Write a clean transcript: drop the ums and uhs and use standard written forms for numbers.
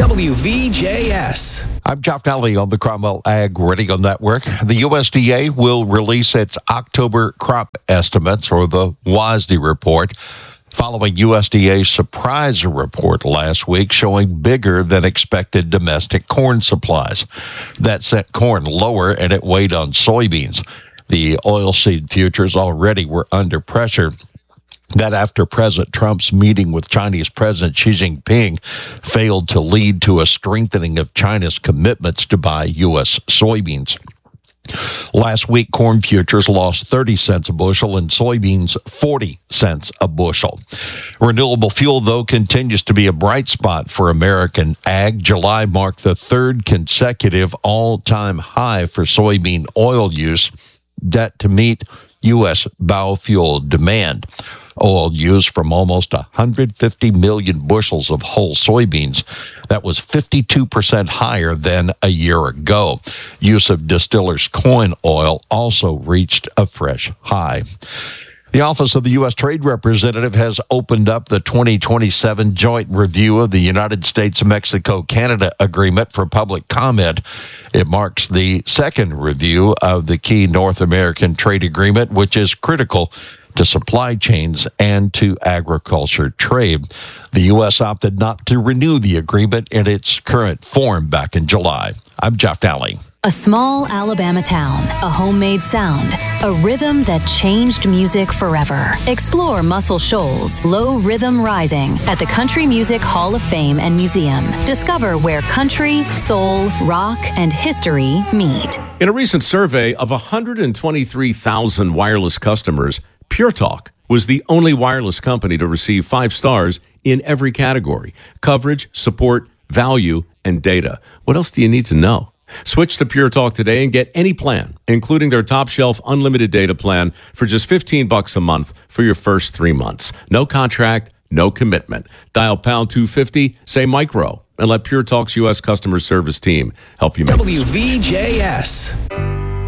WVJS. I'm Jeff Nally on the Cromwell Ag Radio Network. The USDA will release its October crop estimates, or the WASDE report, following USDA's surprise report last week showing bigger than expected domestic corn supplies. That sent corn lower and it weighed on soybeans. The oilseed futures already were under pressure. That after President Trump's meeting with Chinese President Xi Jinping failed to lead to a strengthening of China's commitments to buy U.S. soybeans. Last week, corn futures lost 30 cents a bushel and soybeans 40 cents a bushel. Renewable fuel, though, continues to be a bright spot for American ag. July marked the third consecutive all-time high for soybean oil use, that to meet U.S. biofuel demand. Oil used from almost 150 million bushels of whole soybeans. That was 52% higher than a year ago. Use of distillers' corn oil also reached a fresh high. The Office of the U.S. Trade Representative has opened up the 2027 joint review of the United States-Mexico-Canada agreement for public comment. It marks the second review of the key North American trade agreement, which is critical to supply chains and to agriculture trade. The U.S. opted not to renew the agreement in its current form back in July. I'm Jeff Nally. A small Alabama town, a homemade sound, a rhythm that changed music forever. Explore Muscle Shoals Low Rhythm Rising at the Country Music Hall of Fame and Museum. Discover where country, soul, rock, and history meet. In a recent survey of 123,000 wireless customers, Pure Talk was the only wireless company to receive 5 stars in every category: coverage, support, value, and data. What else do you need to know? Switch to Pure Talk today and get any plan, including their top shelf unlimited data plan, for just $15 a month for your first 3 months. No contract, no commitment. Dial pound 250, say micro, and let Pure Talk's U.S. customer service team help you make WVJS.